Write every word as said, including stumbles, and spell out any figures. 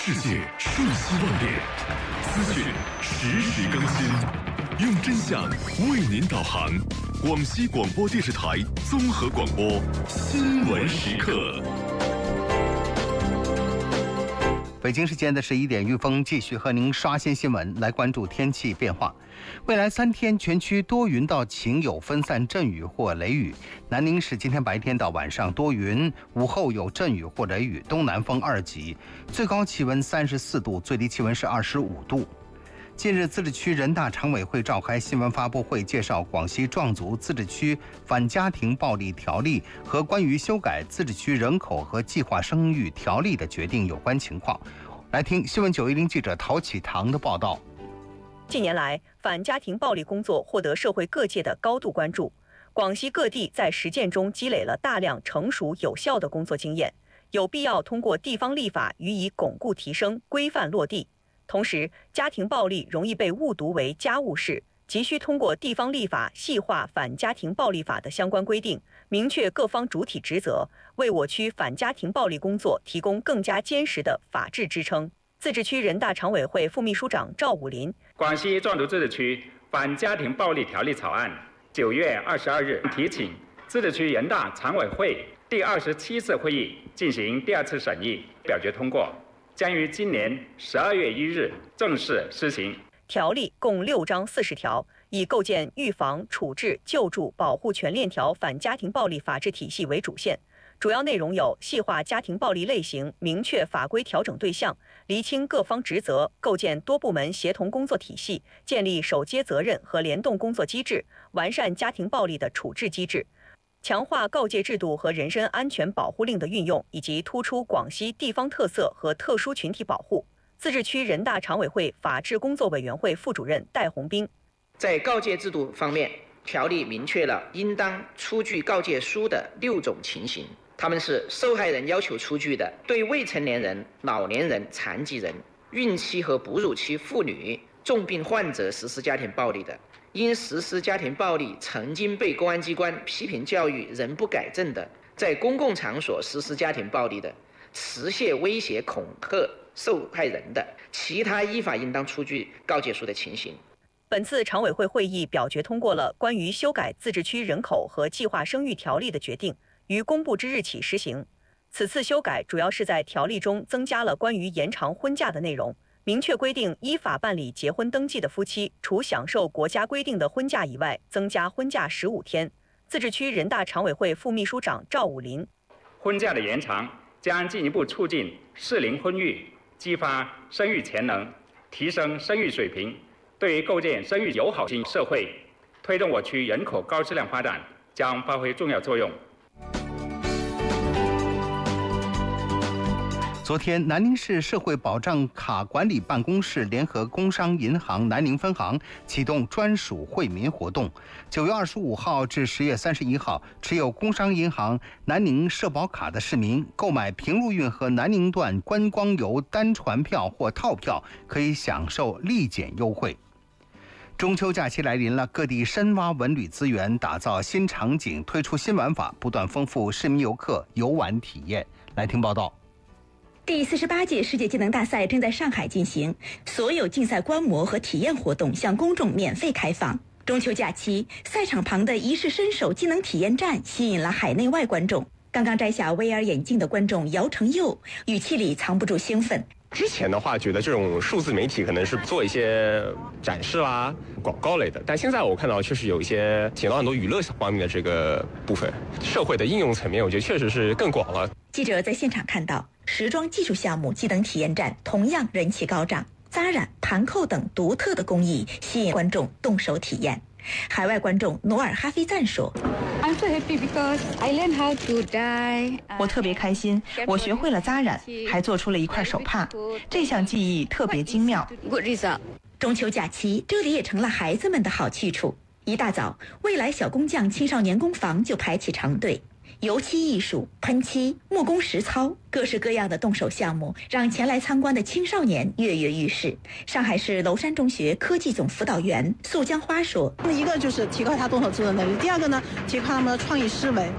世界瞬息万变，资讯实时更新，用真相为您导航。广西广播电视台综合广播新闻时刻。 北京时间的十一点，玉峰继续和您刷新新闻，来关注天气变化。未来三天全区多云到晴，有分散阵雨或雷雨。南宁市今天白天到晚上多云，午后有阵雨或雷雨，东南风二级，最高气温三十四度，最低气温是二十五度。近日，自治区人大常委会召开新闻发布会，介绍广西壮族自治区反家庭暴力条例和关于修改自治区人口和计划生育条例的决定有关情况。来听新闻九一零记者陶启堂的报道。 近年来，反家庭暴力工作获得社会各界的高度关注。广西各地在实践中积累了大量成熟有效的工作经验，有必要通过地方立法予以巩固提升、规范落地。同时，家庭暴力容易被误读为家务事，急需通过地方立法细化反家庭暴力法的相关规定，明确各方主体职责，为我区反家庭暴力工作提供更加坚实的法治支撑。自治区人大常委会副秘书长赵武林： 广西壮族自治区反家庭暴力条例草案九月二十二日提请自治区人大常委会第二十七次会议进行第二次审议，表决通过，将于今年十二月一日正式施行。 条例共六章四十条，以构建预防、处置、救助、保护全链条反家庭暴力法治体系为主线。主要内容有细化家庭暴力类型，明确法规调整对象，厘清各方职责，构建多部门协同工作体系，建立首接责任和联动工作机制，完善家庭暴力的处置机制，强化告诫制度和人身安全保护令的运用，以及突出广西地方特色和特殊群体保护。自治区人大常委会法制工作委员会副主任戴红兵： 在告诫制度方面，条例明确了应当出具告诫书的六种情形，他们是受害人要求出具的，对未成年人、老年人、残疾人、孕期和哺乳期妇女、重病患者实施家庭暴力的，因实施家庭暴力曾经被公安机关批评教育仍不改正的，在公共场所实施家庭暴力的，持械威胁恐吓受害人的，其他依法应当出具告诫书的情形。 本次常委会会议表决通过了关于修改自治区人口和计划生育条例的决定，于公布之日起实行。此次修改主要是在条例中增加了关于延长婚假的内容，明确规定依法办理结婚登记的夫妻，除享受国家规定的婚假以外，增加婚假十五天。自治区人大常委会副秘书长赵武林： 婚假的延长将进一步促进适龄婚育，激发生育潜能，提升生育水平，对于构建生育友好型社会，推动我区人口高质量发展将发挥重要作用。 昨天，南宁市社会保障卡管理办公室联合工商银行南宁分行启动专属惠民活动。九月二十五号至十月三十一号，持有工商银行南宁社保卡的市民购买平陆运和南宁段观光游单船票或套票，可以享受立减优惠。中秋假期来临了，各地深挖文旅资源，打造新场景，推出新玩法，不断丰富市民游客游玩体验。来听报道。 第四十八届世界技能大赛正在上海进行，所有竞赛观摩和体验活动向公众免费开放。中秋假期，赛场旁的一试身手技能体验站吸引了海内外观众。刚刚摘下 V R 眼镜的观众姚成佑，语气里藏不住兴奋。 之前的话，觉得这种数字媒体可能是做一些展示啦、广告类的，但现在我看到确实有一些提到很多娱乐方面的这个部分，社会的应用层面，我觉得确实是更广了。 记者在现场看到，时装技术项目技能体验站同样人气高涨，扎染、盘扣等独特的工艺吸引观众动手体验。海外观众努尔哈菲赞说 I'm so happy because I learned how to dye. 我特别开心，我学会了扎染，还做出了一块手帕，这项技艺特别精妙。 Good result. 中秋假期，这里也成了孩子们的好去处。一大早，未来小工匠青少年工坊就排起长队。油漆艺术、喷漆、木工实操，各式各样的动手项目，让前来参观的青少年跃跃欲试。上海市娄山中学科技总辅导员素江花说：“ 一个就是提高他动手做的能力，第二个呢，提高他们的创意思维。